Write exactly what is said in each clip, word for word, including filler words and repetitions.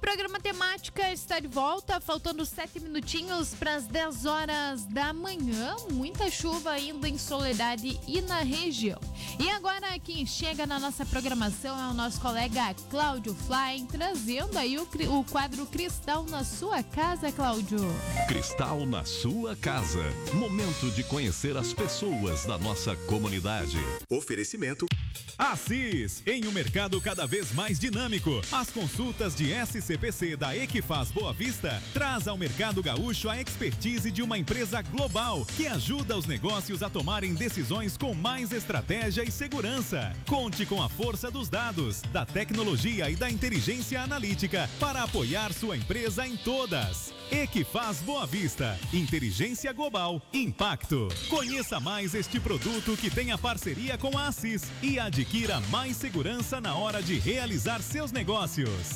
programa Temática está de volta, faltando sete minutinhos para as dez horas da manhã. Muita chuva ainda em Soledade e na região. E agora quem chega na nossa programação é o nosso colega Cláudio Fly, trazendo aí o, o quadro Cristal na sua casa, Cláudio. Cristal na sua casa. Momento de conhecer as pessoas da nossa comunidade. Oferecimento Assis, em um mercado cada vez mais dinâmico, as consultas de S C P C da Equifaz Boa Vista traz ao mercado gaúcho a expertise de uma empresa global que ajuda os negócios a tomarem decisões com mais estratégia e segurança. Conte com a força dos dados, da tecnologia e da inteligência analítica para apoiar sua empresa em todas. Equifaz Boa Vista, inteligência global, impacto. Conheça mais este produto que tem a parceria com a Assis e adquira mais segurança na hora de realizar seus negócios.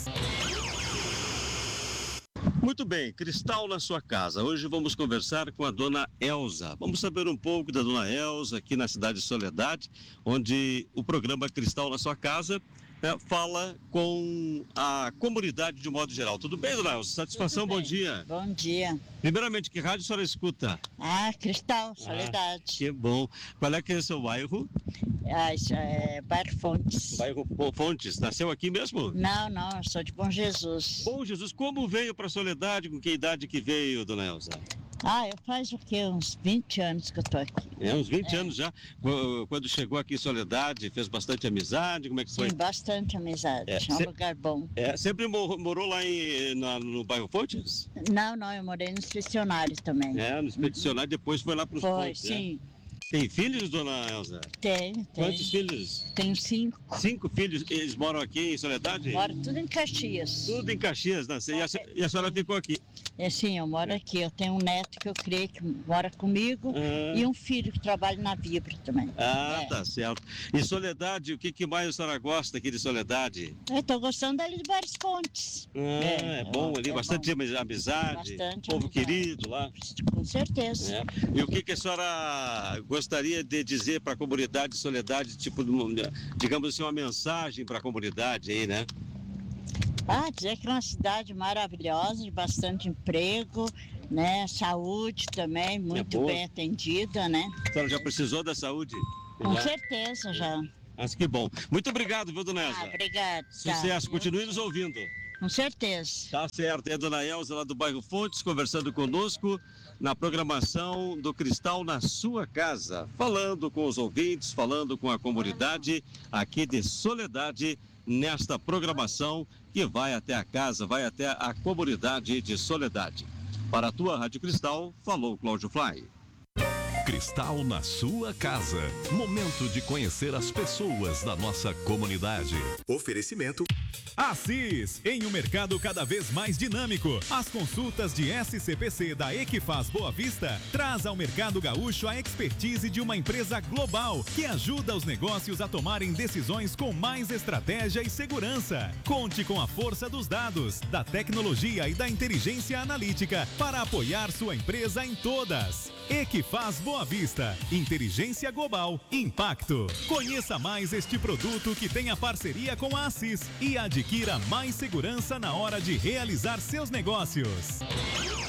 Muito bem, Cristal na sua casa. Hoje vamos conversar com a dona Elza. Vamos saber um pouco da dona Elza aqui na cidade de Soledade, onde o programa Cristal na sua casa é, fala com a comunidade de um modo geral. Tudo bem, dona Elza? Satisfação, bom dia. Bom dia. Primeiramente, que rádio a senhora escuta? Ah, Cristal, Soledade. Ah, que bom. Qual é que é o seu bairro? Ah, isso é bairro Fontes. Bairro Fontes. Nasceu aqui mesmo? Não, não, eu sou de Bom Jesus. Bom Jesus, como veio para Soledade? Com que idade que veio, dona Elza? Ah, eu faz o quê? Uns vinte anos que eu tô aqui. É, uns vinte é. anos já. Quando chegou aqui em Soledade, fez bastante amizade? Como é que foi? Tem bastante amizade, É, é um se... lugar bom. É, sempre morou lá em, na, no bairro Fontes? Não, não, eu morei no Expedicionário também. É, no Expedicionário, uhum. Depois foi lá para os Foi, Fontes. sim. É. Tem filhos, dona Elza? Tem, tem. Quantos filhos? Tenho cinco. Cinco filhos. Eles moram aqui em Soledade? Moro tudo em Caxias. Tudo em Caxias, né? E a, e a senhora ficou aqui? É, sim, eu moro aqui. Eu tenho um neto que eu criei que mora comigo ah. e um filho que trabalha na Vibra também. Ah, é. Tá certo. E Soledade, o que, que mais a senhora gosta aqui de Soledade? Eu tô gostando ali de vários Fontes. Ah, é, é bom ali, é bastante bom. Amizade, bastante povo amizade. Querido lá. Com certeza. É. E o que, que a senhora gostaria de dizer para a comunidade de Soledade, tipo, digamos assim, uma mensagem para a comunidade aí, né? Ah, dizer que é uma cidade maravilhosa, de bastante emprego, né? Saúde também, muito é bem atendida, né? A senhora já precisou da saúde? Com já? certeza, já. Mas que bom. Muito obrigado, viu, dona Elza? Ah, obrigado. Sucesso, tá. continue nos ouvindo. Com certeza. Tá certo, é a dona Elza lá do bairro Fontes, conversando conosco na programação do Cristal na sua casa, falando com os ouvintes, falando com a comunidade aqui de Soledade, nesta programação que vai até a casa, vai até a comunidade de Soledade. Para a tua Rádio Cristal, falou Cláudio Fly. Cristal na sua casa. Momento de conhecer as pessoas da nossa comunidade. Oferecimento Assis, em um mercado cada vez mais dinâmico, as consultas de S C P C da Equifaz Boa Vista traz ao mercado gaúcho a expertise de uma empresa global que ajuda os negócios a tomarem decisões com mais estratégia e segurança. Conte com a força dos dados, da tecnologia e da inteligência analítica para apoiar sua empresa em todas. Equifaz Boa Vista, inteligência global, impacto. Conheça mais este produto que tem a parceria com a Assis e adquira mais segurança na hora de realizar seus negócios.